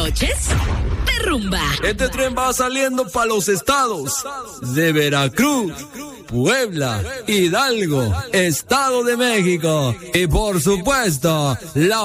noches de rumba. Este tren va saliendo para los estados de Veracruz, Puebla, Hidalgo, Estado de México y por supuesto, la